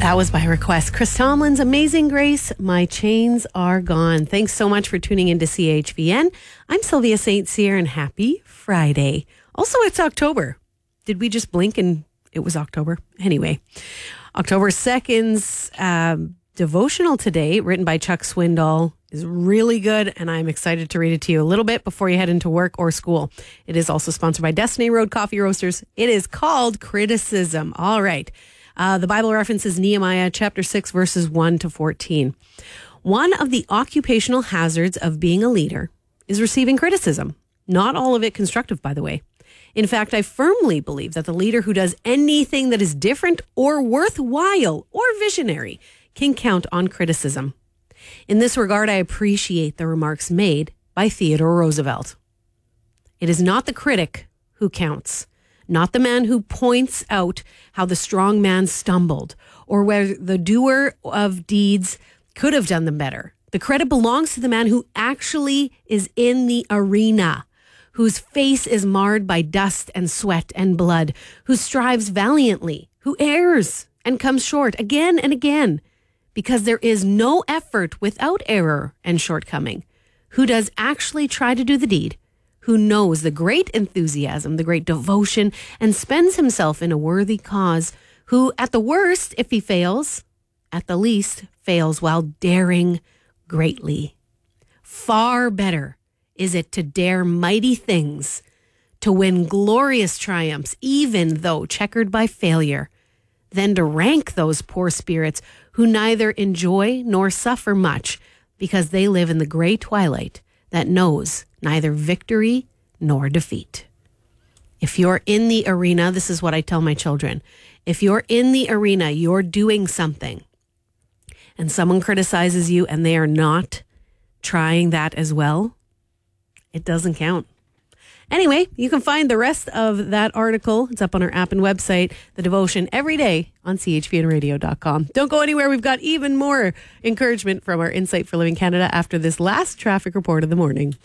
That was by request. Chris Tomlin's Amazing Grace, My Chains Are Gone. Thanks so much for tuning into CHVN. I'm Sylvia St. Cyr, and happy Friday. Also, it's October. Did we just blink and it was October? Anyway, October 2nd's devotional today, written by Chuck Swindoll, is really good, and I'm excited to read it to you a little bit before you head into work or school. It is also sponsored by Destiny Road Coffee Roasters. It is called Criticism. All right. The Bible reference is Nehemiah chapter 6, verses 1 to 14. One of the occupational hazards of being a leader is receiving criticism. Not all of it constructive, by the way. In fact, I firmly believe that the leader who does anything that is different or worthwhile or visionary can count on criticism. In this regard, I appreciate the remarks made by Theodore Roosevelt. It is not the critic who counts, not the man who points out how the strong man stumbled or where the doer of deeds could have done them better. The credit belongs to the man who actually is in the arena, whose face is marred by dust and sweat and blood, who strives valiantly, who errs and comes short again and again, because there is no effort without error and shortcoming, who does actually try to do the deed, who knows the great enthusiasm, the great devotion, and spends himself in a worthy cause, who at the worst, if he fails, at the least fails while daring greatly. Far better is it to dare mighty things, to win glorious triumphs, even though checkered by failure, than to rank those poor spirits who neither enjoy nor suffer much because they live in the gray twilight that knows neither victory nor defeat. If you're in the arena, this is what I tell my children. If you're in the arena, you're doing something, and someone criticizes you and they are not trying that as well, it doesn't count. Anyway, you can find the rest of that article. It's up on our app and website, the devotion, every day on chvnradio.com. Don't go anywhere. We've got even more encouragement from our Insight for Living Canada after this last traffic report of the morning.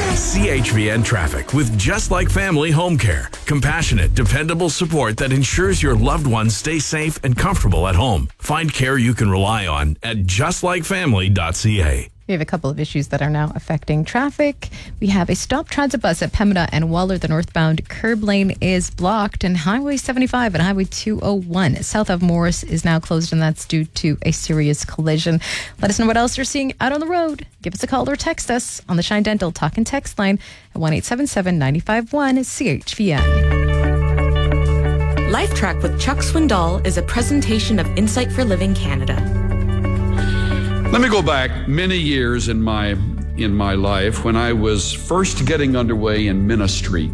CHVN Traffic with Just Like Family Home Care. Compassionate, dependable support that ensures your loved ones stay safe and comfortable at home. Find care you can rely on at justlikefamily.ca. We have a couple of issues that are now affecting traffic. We have a stop transit bus at Pembina and Waller. The northbound curb lane is blocked, and Highway 75 and Highway 201 south of Morris is now closed, and that's due to a serious collision. Let us know what else you're seeing out on the road. Give us a call or text us on the Shine Dental Talk and Text line at 1-877-951-CHVN. Life Track with Chuck Swindoll is a presentation of Insight for Living Canada. Let me go back many years in my life when I was first getting underway in ministry.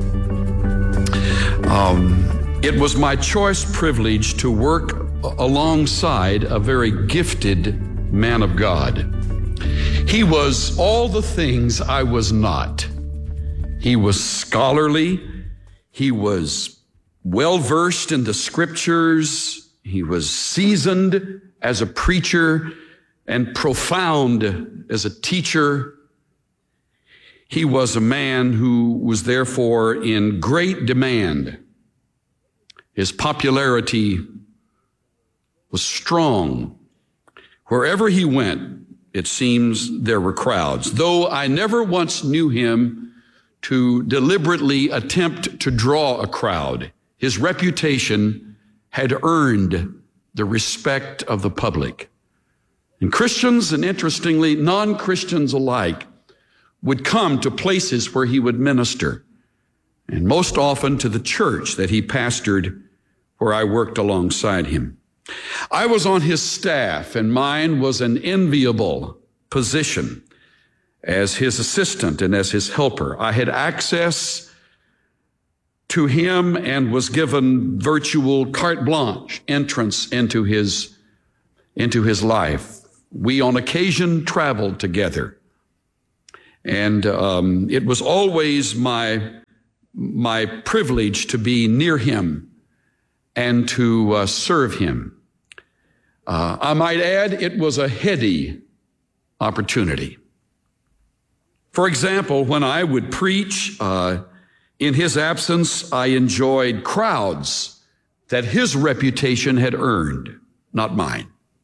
It was my choice privilege to work alongside a very gifted man of God. He was all the things I was not. He was scholarly. He was well-versed in the scriptures. He was seasoned as a preacher and profound as a teacher. He was a man who was therefore in great demand. His popularity was strong. Wherever he went, it seems there were crowds. Though I never once knew him to deliberately attempt to draw a crowd, his reputation had earned the respect of the public. And Christians, and interestingly, non-Christians alike, would come to places where he would minister, and most often to the church that he pastored, where I worked alongside him. I was on his staff, and mine was an enviable position as his assistant and as his helper. I had access to him and was given virtual carte blanche entrance into his life. We on occasion traveled together, and it was always my privilege to be near him and to serve him. I might add, it was a heady opportunity. For example, when I would preach in his absence, I enjoyed crowds that his reputation had earned. not mine.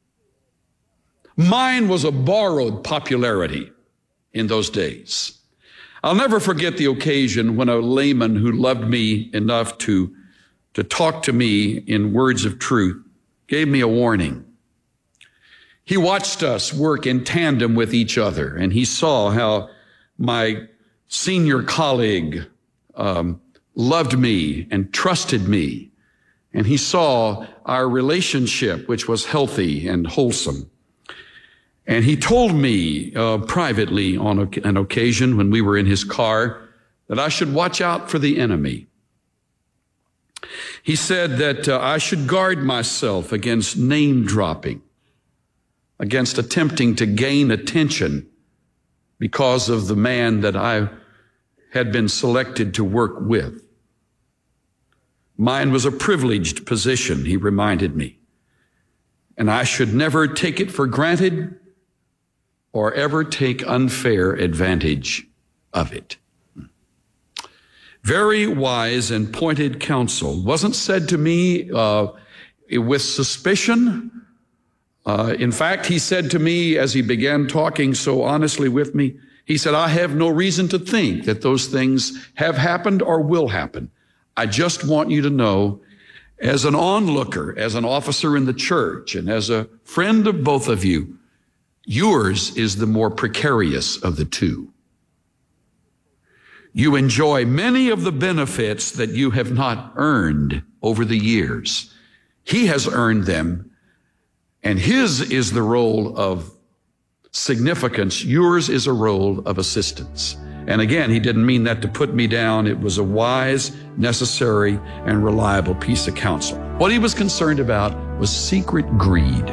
Mine was a borrowed popularity in those days. I'll never forget the occasion when a layman who loved me enough to talk to me in words of truth gave me a warning. He watched us work in tandem with each other, and he saw how my senior colleague loved me and trusted me. And he saw our relationship, which was healthy and wholesome. And he told me privately on an occasion when we were in his car that I should watch out for the enemy. He said that I should guard myself against name dropping, against attempting to gain attention because of the man that I had been selected to work with. Mine was a privileged position, he reminded me, and I should never take it for granted or ever take unfair advantage of it. Very wise and pointed counsel. Wasn't said to me with suspicion. In fact, he said to me as he began talking so honestly with me, he said, I have no reason to think that those things have happened or will happen. I just want you to know, as an onlooker, as an officer in the church, and as a friend of both of you, yours is the more precarious of the two. You enjoy many of the benefits that you have not earned over the years. He has earned them, and his is the role of significance. Yours is a role of assistance. And again, he didn't mean that to put me down. It was a wise, necessary, and reliable piece of counsel. What he was concerned about was secret greed.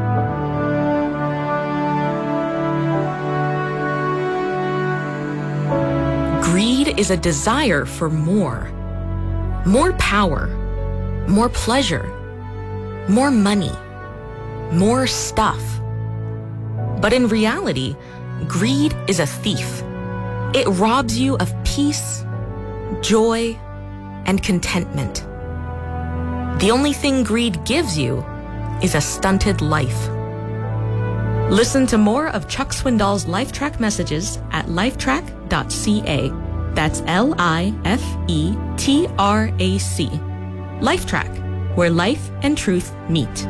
Greed is a desire for more. More power, more pleasure, more money, more stuff. But in reality, greed is a thief. It robs you of peace, joy, and contentment. The only thing greed gives you is a stunted life. Listen to more of Chuck Swindoll's LifeTrack messages at lifetrack.ca. That's LIFETRAC. LifeTrack, where life and truth meet.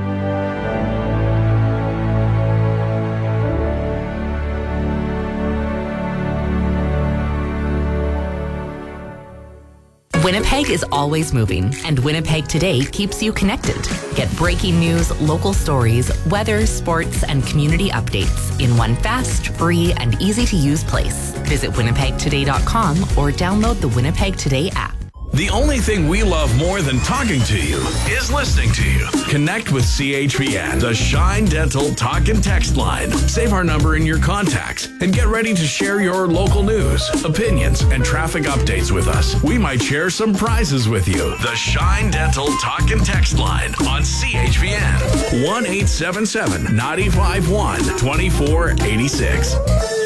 Winnipeg is always moving, and Winnipeg Today keeps you connected. Get breaking news, local stories, weather, sports, and community updates in one fast, free, and easy-to-use place. Visit winnipegtoday.com or download the Winnipeg Today app. The only thing we love more than talking to you is listening to you. Connect with CHVN, the Shine Dental talk and text line. Save our number in your contacts and get ready to share your local news, opinions, and traffic updates with us. We might share some prizes with you. The Shine Dental talk and text line on CHVN. 1-877-951-2486.